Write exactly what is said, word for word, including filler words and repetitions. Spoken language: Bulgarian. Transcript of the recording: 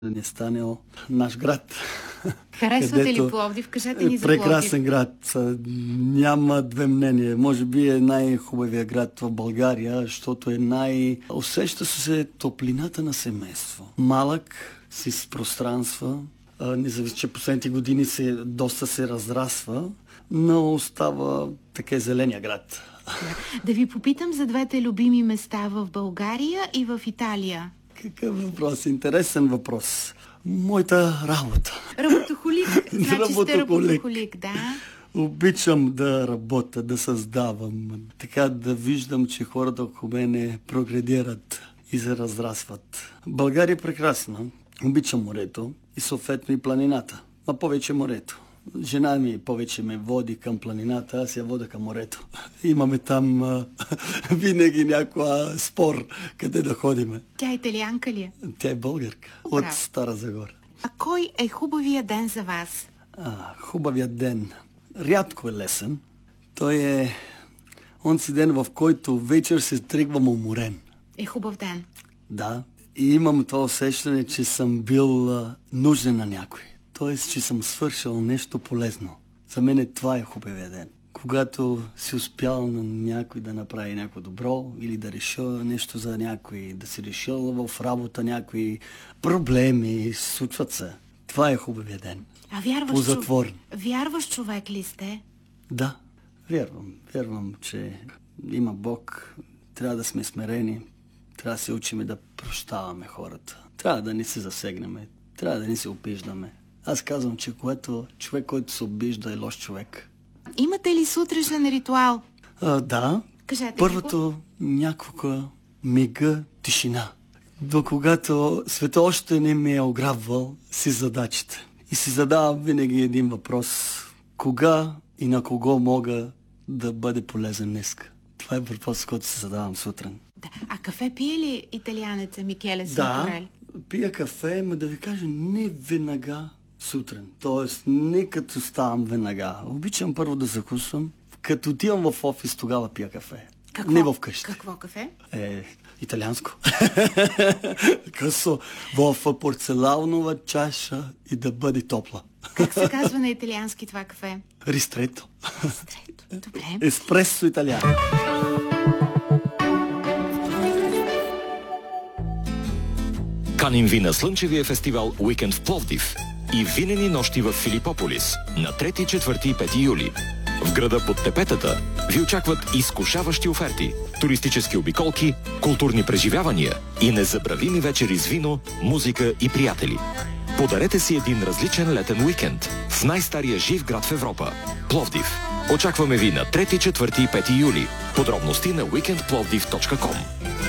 да ни е станал наш град. Харесвате ли Пловдив? Кажете ни за Пловдив. Прекрасен град. Няма две мнения. Може би е най-хубавия град в България, защото е най... Усеща се топлината на семейство. Малък, си с пространства. Независимо, че последните години се, доста се разрасва, но остава така зеления град. Да ви попитам за двете любими места в България и в Италия. Какъв въпрос? Интересен въпрос. Моята работа. Работохолик. Значи работохолик. сте работохолик, да. Обичам да работя, да създавам. Така да виждам, че хората около мене прогредират и се разрастват. България е прекрасна. Обичам морето и съответно и планината. А повече морето. Жена ми повече ме води към планината, аз я вода към морето. Имаме там а, винаги някаква спор, къде да ходиме. Тя италианка ли е? Тя е българка. Браво. От Стара Загора. А кой е хубавия ден за вас? А, хубавия ден. Рядко е лесен. Той е онзи ден, в който вечер се тръгвам уморен. Е хубав ден. Да. И имам това усещане, че съм бил а, нужен на някой. Тоест, че съм свършил нещо полезно. За мен това е хубавия ден. Когато си успял на някой да направи някакво добро или да реша нещо за някой, да си решил в работа някои проблеми, случват се. Това е хубавия ден. А вярваш, Позатворен. Чу... вярваш човек ли сте? Да, вярвам. Вярвам, че има Бог. Трябва да сме смирени. Трябва да се учим да прощаваме хората. Трябва да не се засегнем. Трябва да не се обиждаме. Аз казвам, че когато човек, който се обижда, е лош човек. Имате ли сутрешен ритуал? А, да. Кажете. Първото няколко мига тишина. До когато света още не ме е ограбвал си задачите. И си задавам винаги един въпрос. Кога и на кого мога да бъде полезен днеска? Това е въпрос, който се задавам сутрин. Да. А кафе пие ли италианеца Микеле Да, Синторели? пия кафе, но да ви кажа, не веднага сутрин. Тоест, не като ставам веднага. Обичам първо да закусвам. Като отивам в офис, тогава пия кафе. Какво? Не в къщи. Какво кафе? Е, италианско. Късо в порцеланова чаша и да бъде топла. Как се казва на италиански това кафе? Ристрето. Ристрето. Добре. Еспресо италиано. Каним ви на слънчевия фестивал Уикенд в Пловдив и винени нощи в Филипополис на трети, четвърти и пети юли. В града под тепетата ви очакват изкушаващи оферти, туристически обиколки, културни преживявания и незабравими вечери с вино, музика и приятели. Подарете си един различен летен уикенд в най-стария жив град в Европа – Пловдив. Очакваме ви на трети, четвърти и пети юли. Подробности на уикенд пловдив точка ком.